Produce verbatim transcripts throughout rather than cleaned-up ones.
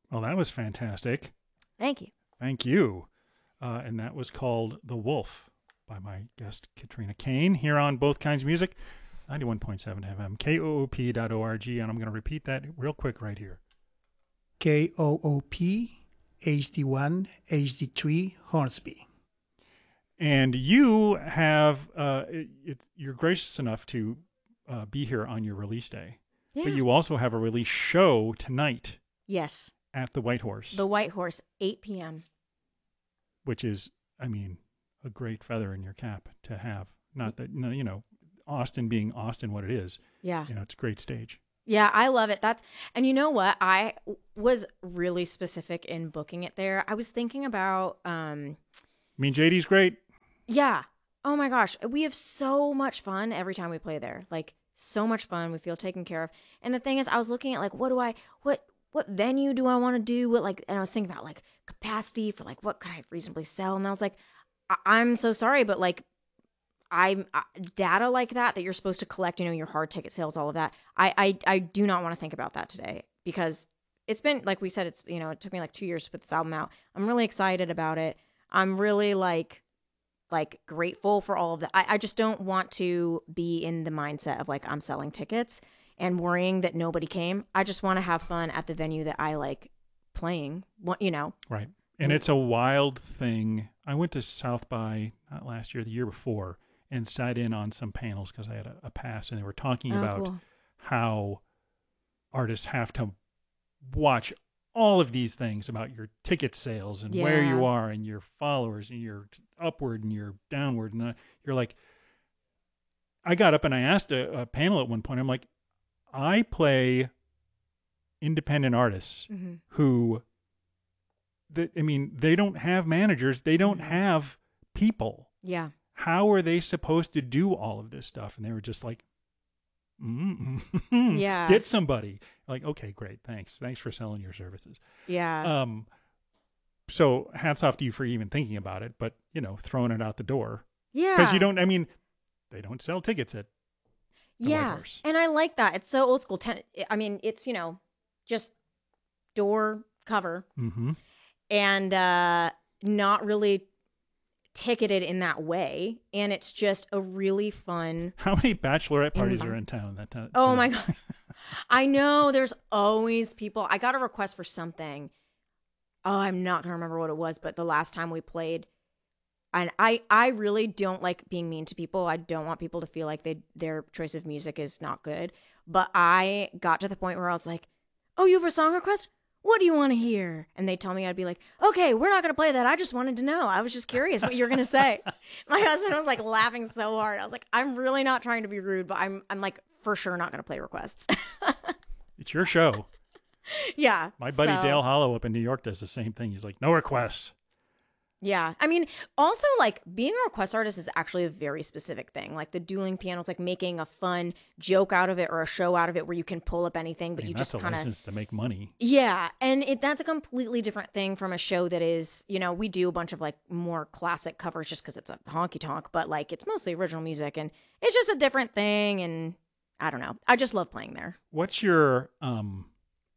Well, that was fantastic. Thank you. Thank you. Uh, and that was called The Wolf by my guest, Katrina Kane, here on Both Kinds of Music, ninety-one point seven F M, K O O P dot org. And I'm going to repeat that real quick right here. K O O P, H D one, H D three, Hornsby. And you have, uh, it, it, you're gracious enough to uh, be here on your release day. Yeah. But you also have a release show tonight. Yes. At the White Horse. The White Horse, eight p.m. Which is, I mean, a great feather in your cap to have. Not that, you know, Austin being Austin what it is. Yeah. You know, it's a great stage. Yeah, I love it. That's, and you know what? I was really specific in booking it there. I was thinking about, um, I mean, J D's great. Yeah. Oh my gosh. We have so much fun every time we play there. Like, so much fun. We feel taken care of. And the thing is, I was looking at like, what do I, what, what venue do I want to do? What, like, and I was thinking about like capacity for like, what could I reasonably sell? And I was like, I- I'm so sorry, but like, I'm uh, data like that, that you're supposed to collect, you know, your hard ticket sales, all of that. I, I, I do not want to think about that today, because it's been, like we said, it's, you know, it took me like two years to put this album out. I'm really excited about it. I'm really like, like grateful for all of that. I, I just don't want to be in the mindset of like, I'm selling tickets and worrying that nobody came. I just want to have fun at the venue that I like playing, you know? Right. And it's a wild thing. I went to South by, not last year, the year before, and sat in on some panels because I had a, a pass, and they were talking Oh, about cool. how artists have to watch all of these things about your ticket sales and where Yeah. you are and your followers and your upward and your downward. And uh, you're like, I got up and I asked a, a panel at one point, I'm like, I play independent artists Mm-hmm. who, that I mean, they don't have managers. They don't Mhm. have people. Yeah. How are they supposed to do all of this stuff? And they were just like, mm Yeah. get somebody. Like, okay, great. Thanks. Thanks for selling your services. Yeah. Um, so hats off to you for even thinking about it, but you know, throwing it out the door. yeah. Because you don't, I mean, they don't sell tickets at the White Yeah. Horse. And I like that. It's so old school. Ten- I mean, it's, you know, just door cover Mm-hmm. and uh, not really ticketed in that way. And it's just a really fun. How many bachelorette parties Invite- are in town that time? Oh my God. I know there's always people. I got a request for something. Oh, I'm not going to remember what it was, but the last time we played, and I, I really don't like being mean to people. I don't want people to feel like they their choice of music is not good. But I got to the point where I was like, oh, you have a song request? What do you want to hear? And they tell me, I'd be like, okay, we're not going to play that. I just wanted to know. I was just curious what you're going to say. My husband was like laughing so hard. I was like, I'm really not trying to be rude, but I'm, I'm like for sure not going to play requests. It's your show. Yeah. My buddy so- Dale Hollow up in New York does the same thing. He's like, no requests. Yeah. I mean, also, like, being a request artist is actually a very specific thing. Like, the dueling piano is like making a fun joke out of it or a show out of it where you can pull up anything, but I mean, you that's just a kind of. license to make money. Yeah. And it, that's a completely different thing from a show that is, you know, we do a bunch of, like, more classic covers just because it's a honky tonk, but, like, it's mostly original music and it's just a different thing. And I don't know. I just love playing there. What's your um?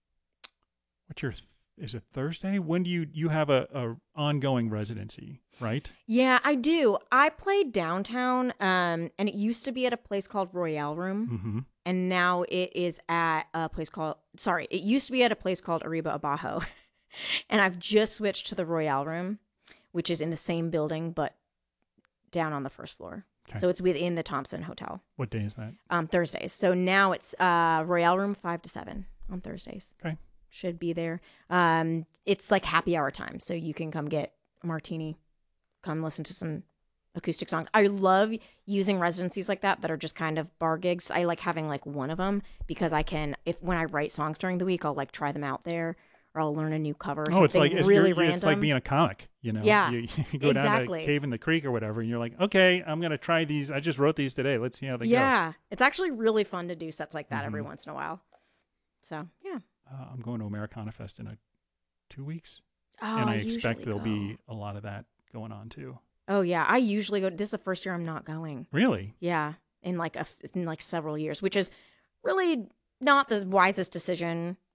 What's your? Is it Thursday? When do you you have a, a ongoing residency, right? Yeah, I do. I play downtown, um, and it used to be at a place called Royale Room. Mm-hmm. And now it is at a place called, sorry, it used to be at a place called Arriba Abajo. And I've just switched to the Royale Room, which is in the same building, but down on the first floor. Okay. So it's within the Thompson Hotel, What day is that? um, Thursdays. So now it's uh, Royale Room five to seven on Thursdays. Okay. Should be there. Um, it's like happy hour time. So you can come get a martini, come listen to some acoustic songs. I love using residencies like that that are just kind of bar gigs. I like having like one of them because I can, if when I write songs during the week, I'll like try them out there or I'll learn a new cover or Oh, it's something like it's, really you're- random. it's like being a comic, you know. Yeah, you, you go down to exactly. Cave in the Creek or whatever, and you're like, okay, I'm gonna try these. I just wrote these today. Let's see how they go. yeah, it's actually really fun to do sets like that every Mhm. once in a while. So yeah. Uh, I'm going to Americana Fest in a, two weeks, Oh, and I usually expect there'll go. be a lot of that going on too. Oh yeah, I usually go. This is the first year I'm not going. Really? Yeah, in like a in like several years, which is really not the wisest decision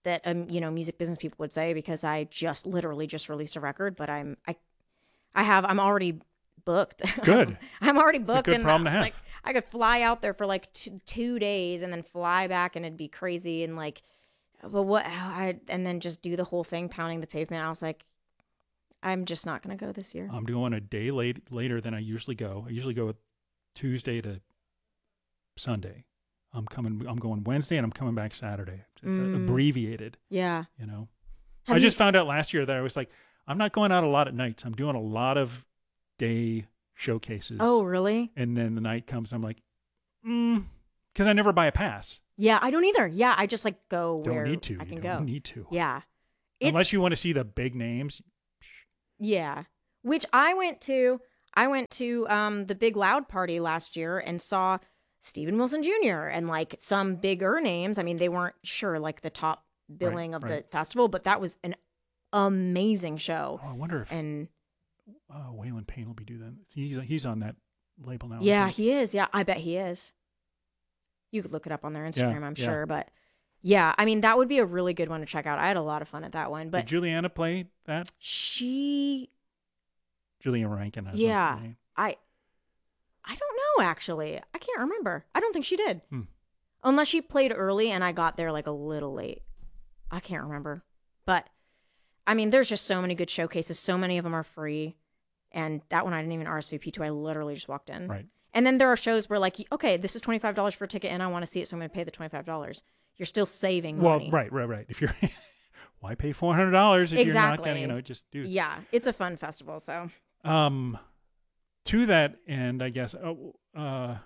that um you know music business people would say, because I just literally just released a record, but I'm I I have I'm already booked. Good. I'm already booked, good and problem to have. like I could fly out there for like t- two days and then fly back, and it'd be crazy. And like, but what I and then just do the whole thing, pounding the pavement. I was like, I'm just not gonna go this year. I'm going a day late later than I usually go. I usually go Tuesday to Sunday. I'm coming. I'm going Wednesday, and I'm coming back Saturday. Mm. Abbreviated. Yeah. You know. Have I you- just found out last year that I was like, I'm not going out a lot at nights. I'm doing a lot of day showcases. Oh, really? And then the night comes, I'm like, mm, because I never buy a pass. Yeah, I don't either. Yeah, I just like go Don't where need to. I can you go. Don't need to. Yeah. It's, Unless you want to see the big names. yeah. Which I went to. I went to um, the Big Loud party last year and saw Steven Wilson Junior and like some bigger names. I mean, they weren't sure like the top billing Right, of right. the festival, but that was an amazing show. Oh, I wonder if And uh, Waylon Payne will be doing that. He's he's on that label now. yeah, isn't he is. Yeah, I bet he is. You could look it up on their Instagram, I'm yeah. sure. But yeah, I mean, that would be a really good one to check out. I had a lot of fun at that one. Did But Juliana play that? she, Julia Rankin. I yeah, think. I, I don't know actually. I can't remember. I don't think she did, Hmm. unless she played early and I got there like a little late. I can't remember. But I mean, there's just so many good showcases. So many of them are free, and that one I didn't even R S V P to. I literally just walked in. Right. And then there are shows where like, okay, this is twenty-five dollars for a ticket and I want to see it, so I'm going to pay the twenty-five dollars. You're still saving Well, money. right, right, right. If you're, why pay four hundred dollars if you're not going to, you know, just do. Yeah, it's a fun festival, so. Um, to that end, I guess, oh, uh,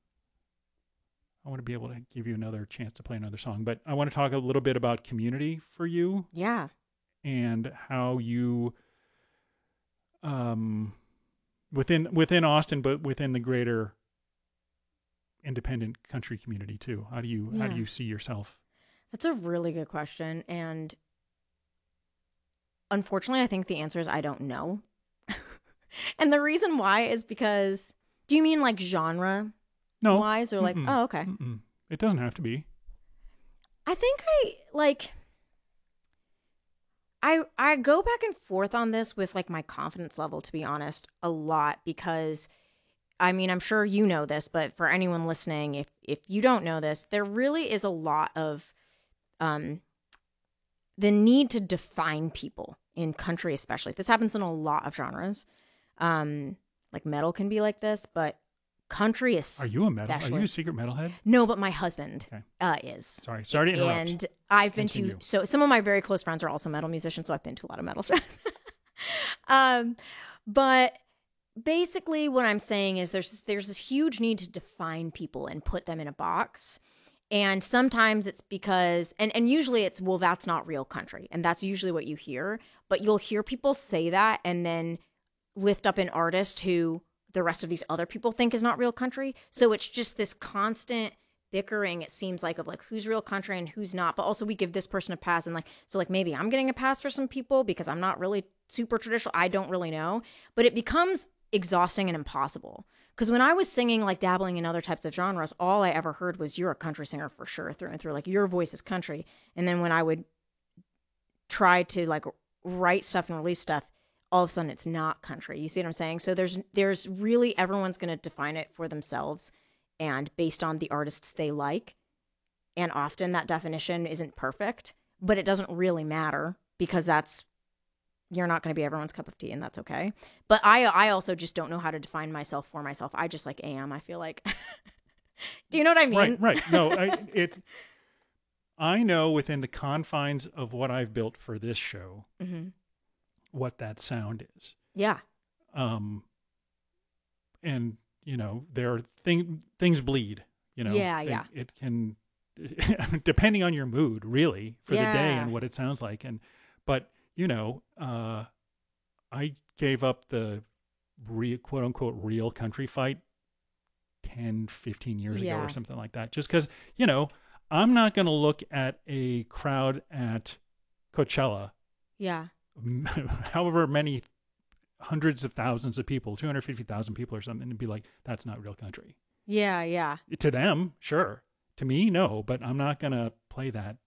I want to be able to give you another chance to play another song, but I want to talk a little bit about community for you Yeah. and how you, um, within within Austin, but within the greater independent country community too. How do you how do Yeah. you see yourself? That's a really good question. And unfortunately, I think the answer is I don't know. And the reason why is because, do you mean like genre No, wise or like, Mm-mm. oh, okay. Mm-mm. It doesn't have to be. I think I like, I, I go back and forth on this with like my confidence level, to be honest, a lot, because I mean, I'm sure you know this, but for anyone listening, if, if you don't know this, there really is a lot of, um, the need to define people in country, especially. This happens in a lot of genres. Um, like metal can be like this, but country is. Are you a metal? Are especially- you a secret metalhead? No, but my husband Okay. uh, is. Sorry, sorry to interrupt. And I've been Continue. to, so some of my very close friends are also metal musicians, so I've been to a lot of metal shows. um, but basically what I'm saying is there's there's this huge need to define people and put them in a box. And sometimes it's because, and, and usually it's, well, that's not real country. And that's usually what you hear. But you'll hear people say that and then lift up an artist who the rest of these other people think is not real country. So it's just this constant bickering, it seems like, of like who's real country and who's not. But also we give this person a pass, and like, so like maybe I'm getting a pass for some people because I'm not really super traditional. I don't really know. But it becomes exhausting and impossible. Because when I was singing, like dabbling in other types of genres, all I ever heard was, you're a country singer for sure, through and through. Like, your voice is country. And then when I would try to like write stuff and release stuff, all of a sudden it's not country. You see what I'm saying? So there's there's really, everyone's going to define it for themselves and based on the artists they like. And often that definition isn't perfect, but it doesn't really matter because that's, you're not going to be everyone's cup of tea, and that's okay. But I I also just don't know how to define myself for myself. I just like am, I feel like. Do you know what I mean? Right, right. No, I, it. I know within the confines of what I've built for this show, Mm-hmm. what that sound is. Yeah. Um, and you know, there are thing, things bleed, you know, Yeah, it, yeah. it can, depending on your mood really for the day Yeah. and what it sounds like. And, but you know, uh, I gave up the real, quote unquote, real country fight ten, fifteen years ago Yeah. or something like that. Just cause, you know, I'm not going to look at a crowd at Coachella, Yeah. however many hundreds of thousands of people, two hundred fifty thousand people or something, and be like, that's not real country. Yeah. Yeah. To them, sure. To me, no, but I'm not going to play that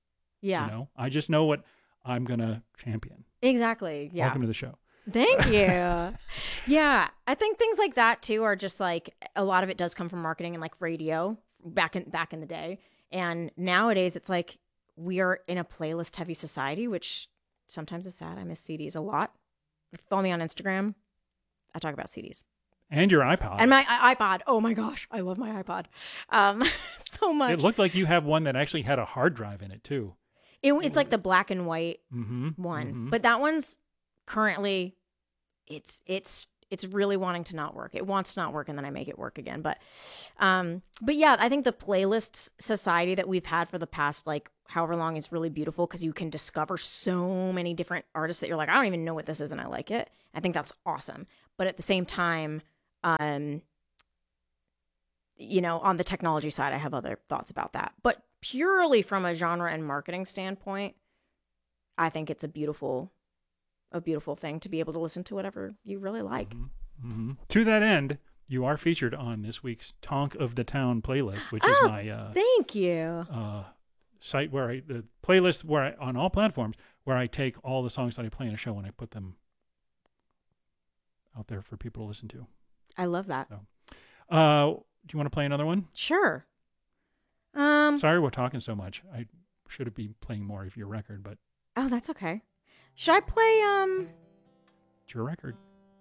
Yeah. You know, I just know what I'm going to champion. Exactly. Yeah. Welcome to the show. Thank you. Yeah. I think things like that too are just like a lot of it does come from marketing and like radio back in back in the day. And nowadays it's like we are in a playlist heavy society, which sometimes is sad. I miss C Ds a lot. If you follow me on Instagram, I talk about C Ds. And your iPod. And my i- iPod. Oh my gosh. I love my iPod. Um, so much. It looked like you have one that actually had a hard drive in it too. It, it's like the black and white Mm-hmm. one, Mm-hmm. but that one's currently, it's it's it's really wanting to not work. It wants to not work, and then I make it work again. But, um, but yeah, I think the playlist society that we've had for the past like however long is really beautiful because you can discover so many different artists that you're like, I don't even know what this is, and I like it. I think that's awesome. But at the same time, um, you know, on the technology side, I have other thoughts about that. But purely from a genre and marketing standpoint, I think it's a beautiful, a beautiful thing to be able to listen to whatever you really like. Mm-hmm. Mm-hmm. To that end, you are featured on this week's Tonk of the Town playlist, which is Oh, my uh, Thank you. uh, site where I, the playlist where I, on all platforms, where I take all the songs that I play in a show and I put them out there for people to listen to. I love that. Uh, do you want to play another one? Sure. Um. Sorry we're talking so much. I should have been playing more of your record, but Oh, that's okay. Should I play? Um. it's your record.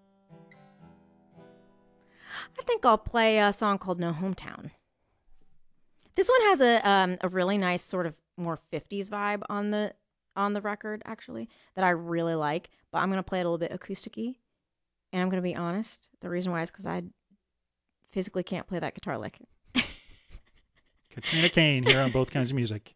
I think I'll play a song called "No Hometown." This one has a um a really nice sort of more fifties vibe on the on the record actually that I really like. But I'm gonna play it a little bit acoustic-y, and I'm gonna be honest. The reason why is because I physically can't play that guitar lick. Katrina Kane here on Both Kinds of Music.